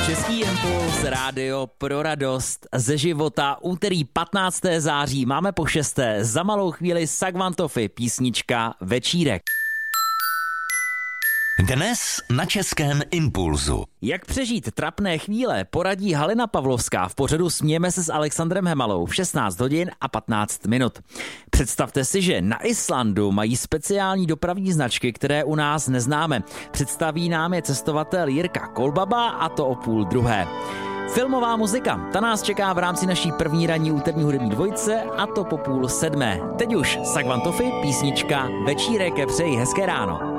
Český impuls, rádio pro radost ze života, úterý 15. září, máme po 6. Za malou chvíli Sagvantofy, písnička Večírek. Dnes na Českém impulzu. Jak přežít trapné chvíle, poradí Halina Pavlovská v pořadu Smějeme se s Alexandrem Hemalou v 16 hodin a 15 minut. Představte si, že na Islandu mají speciální dopravní značky, které u nás neznáme. Představí nám je cestovatel Jirka Kolbaba, a to o 12:30. Filmová muzika, ta nás čeká v rámci naší první ranní úterní hudební dvojice, a to po 6:30. Teď už Sagvantofy, písnička Večírek, přeji hezké ráno.